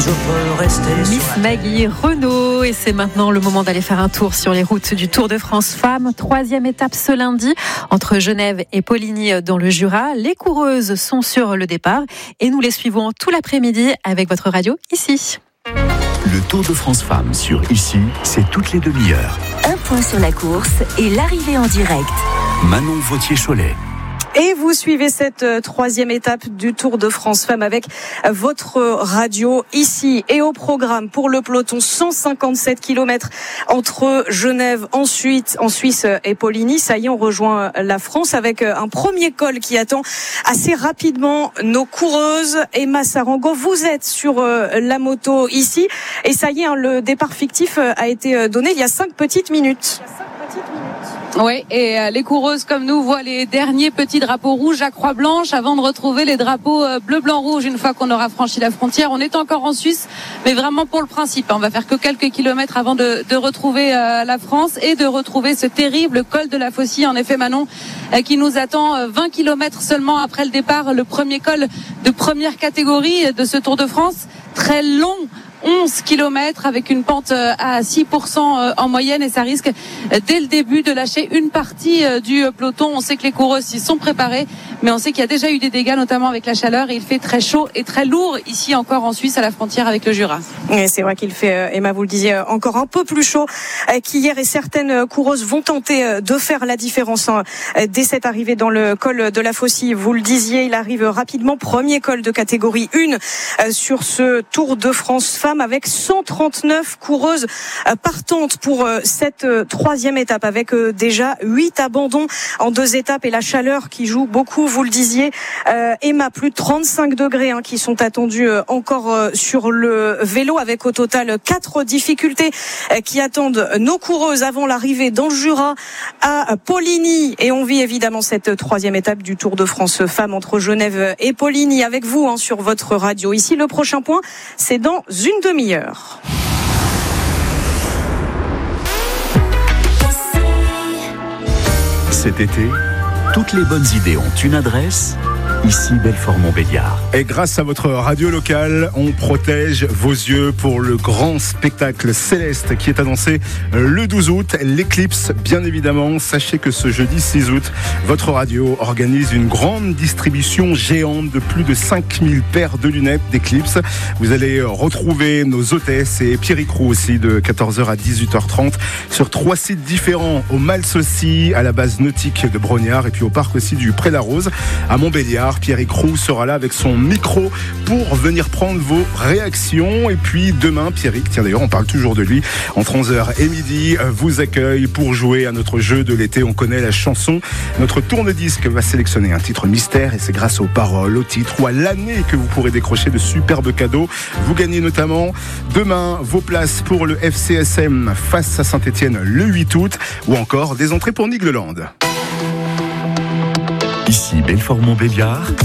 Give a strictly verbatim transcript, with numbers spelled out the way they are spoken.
je peux rester Miss sur la... Maggie Renaud, et c'est maintenant le moment d'aller faire un tour sur les routes du Tour de France Femmes. Troisième étape ce lundi entre Genève et Poligny dans le Jura. Les coureuses sont sur le départ et nous les suivons tout l'après-midi avec votre radio ici. Le Tour de France Femmes sur Ici, c'est toutes les demi-heures. Un point sur la course et l'arrivée en direct. Manon Vautier-Cholet. Et vous suivez cette troisième étape du Tour de France Femmes avec votre radio ici. Et au programme pour le peloton, cent cinquante-sept kilomètres entre Genève, ensuite en Suisse et Poligny. Ça y est, on rejoint la France avec un premier col qui attend assez rapidement nos coureuses. Emma Sarango, vous êtes sur la moto ici. Et ça y est, le départ fictif a été donné il y a cinq petites minutes. Oui, et euh, les coureuses comme nous voient les derniers petits drapeaux rouges à croix blanche avant de retrouver les drapeaux euh, bleu, blanc, rouge une fois qu'on aura franchi la frontière. On est encore en Suisse, mais vraiment pour le principe. On va faire que quelques kilomètres avant de, de retrouver euh, la France et de retrouver ce terrible col de la Faucille. En effet, Manon, euh, qui nous attend euh, vingt kilomètres seulement après le départ, le premier col de première catégorie de ce Tour de France. Très long. onze kilomètres avec une pente à six pour cent en moyenne, et ça risque dès le début de lâcher une partie du peloton. On sait que les coureuses s'y sont préparées, mais on sait qu'il y a déjà eu des dégâts, notamment avec la chaleur, et il fait très chaud et très lourd ici encore en Suisse à la frontière avec le Jura. Et c'est vrai qu'il fait, Emma, vous le disiez, encore un peu plus chaud qu'hier, et certaines coureuses vont tenter de faire la différence dès cette arrivée dans le col de la Faucille. Vous le disiez, il arrive rapidement, premier col de catégorie un sur ce Tour de France Femmes, avec cent trente-neuf coureuses partantes pour cette troisième étape, avec déjà huit abandons en deux étapes et la chaleur qui joue beaucoup, vous le disiez. Euh, Emma, plus de trente-cinq degrés hein, qui sont attendus encore sur le vélo, avec au total quatre difficultés qui attendent nos coureuses avant l'arrivée dans le Jura à Poligny. Et on vit évidemment cette troisième étape du Tour de France Femmes entre Genève et Poligny avec vous hein, sur votre radio. Ici, le prochain point, c'est dans une demi-heure. Cet été, toutes les bonnes idées ont une adresse. Ici, Belfort-Montbéliard. Et grâce à votre radio locale, on protège vos yeux pour le grand spectacle Céleste qui est annoncé le douze août. L'éclipse, bien évidemment. Sachez que ce jeudi six août, votre radio organise une grande distribution géante de plus de cinq mille paires de lunettes d'éclipse. Vous allez retrouver nos hôtesses et Pierrick Roux aussi de quatorze heures à dix-huit heures trente sur trois sites différents, au Mals aussi, à la base nautique de Brognard, et puis au parc aussi du Pré-la-Rose à Montbéliard. Pierrick Roux sera là avec son micro pour venir prendre vos réactions. Et puis demain, Pierrick, tiens d'ailleurs on parle toujours de lui, entre onze heures et midi, vous accueille pour jouer à notre jeu de l'été. On connaît la chanson. Notre tourne-disque va sélectionner un titre mystère, et c'est grâce aux paroles, au titre ou à l'année que vous pourrez décrocher de superbes cadeaux. Vous gagnez notamment demain vos places pour le F C S M face à Saint-Etienne le huit août, ou encore des entrées pour Nigloland. Ici, Belfort-Montbéliard.